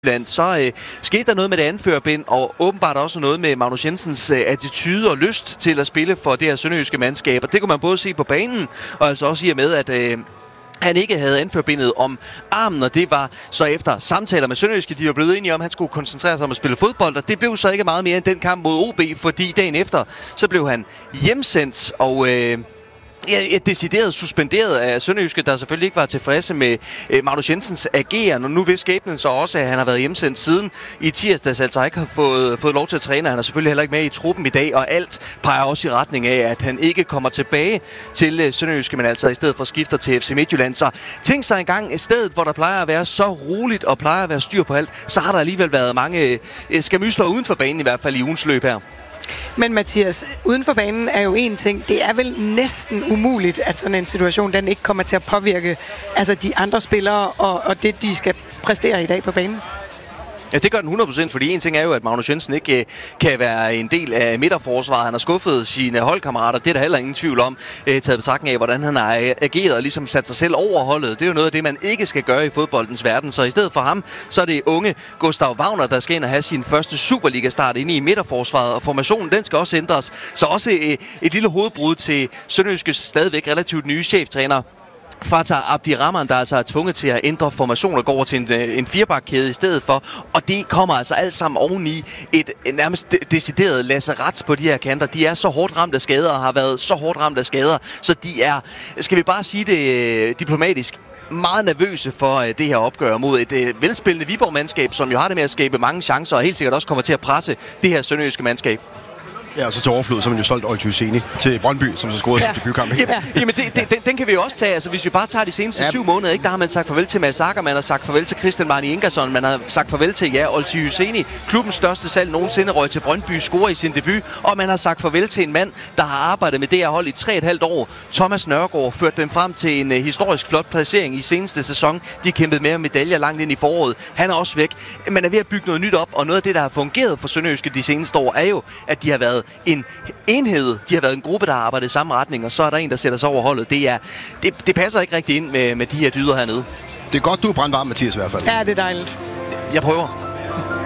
så skete der noget med det anførerbind, og åbenbart også noget med Magnus Jensens attitude og lyst til at spille for det her sønderjyske mandskab. Og det kunne man både se på banen, og altså også i og med, at han ikke havde anførerbindet om armen, og det var så efter samtaler med Sønderjyske, de var blevet enige om, at han skulle koncentrere sig om at spille fodbold, og det blev så ikke meget mere end den kamp mod OB, fordi dagen efter, så blev han hjemsendt, og decideret suspenderet af Sønderjyske, der selvfølgelig ikke var tilfredse med Magnus Jensens ageren, og nu ved skæbnen så også, at han har været hjemsendt siden i tirsdags, altså ikke har fået lov til at træne. Han er selvfølgelig heller ikke med i truppen i dag, og alt peger også i retning af, at han ikke kommer tilbage til Sønderjyske, men altså i stedet for skifter til FC Midtjylland. Så tænk sig engang, et sted, hvor der plejer at være så roligt og plejer at være styr på alt, så har der alligevel været mange skamysler uden for banen, i hvert fald i ugens løb her. Men Mathias, uden for banen er jo én ting. Det er vel næsten umuligt, at sådan en situation, den ikke kommer til at påvirke altså de andre spillere og det, de skal præstere i dag på banen. Ja, det gør den 100%, fordi en ting er jo, at Magnus Jensen ikke kan være en del af midterforsvaret. Han har skuffet sine holdkammerater, det er der heller ingen tvivl om, taget betragtning af, hvordan han har ageret og ligesom sat sig selv over holdet. Det er jo noget af det, man ikke skal gøre i fodboldens verden. Så i stedet for ham, så er det unge Gustav Wagner, der skal ind og have sin første Superliga-start inde i midterforsvaret, og formationen, den skal også ændres. Så også et lille hovedbrud til Sønderjyskes stadigvæk relativt nye cheftræner. Fatah Abdirahman, der altså er tvunget til at ændre formation og gå over til en firebakkæde i stedet for. Og det kommer altså alt sammen oveni et nærmest decideret lasseret på de her kanter. De er så hårdt ramt af skader og har været så hårdt ramt af skader, så de er, skal vi bare sige det diplomatisk, meget nervøse for det her opgør mod et velspillende Viborg-mandskab, som jo har det med at skabe mange chancer og helt sikkert også kommer til at presse det her sønderjyske mandskab. Ja, og så til overflod, så man jo solgt Olty Husseini til Brøndby, som så scorede sin debutkamp. Jamen, den kan vi jo også tage. Altså, hvis vi bare tager de seneste 7 måneder, ikke, der har man sagt farvel til Mads Akker, man har sagt farvel til Christian Marni Ingersson, man har sagt farvel til, Olty Husseini, klubbens største salg nogensinde, røg til Brøndby, scorer i sin debut, og man har sagt farvel til en mand, der har arbejdet med det her hold i 3,5 år. Thomas Nørgaard førte dem frem til en historisk flot placering i seneste sæson. De kæmpede med medaljer langt ind i foråret. Han er også væk. Man er ved at bygge noget nyt op, og noget af det, der har fungeret for Sønderjyske de seneste år, er jo, at de har været en enhed. De har været en gruppe, der har arbejdet i samme retning, og så er der en, der sætter sig over holdet. Det passer ikke rigtig ind med de her dyder hernede. Det er godt, du er brandvarm, Mathias, i hvert fald. Ja, det er dejligt. Jeg prøver.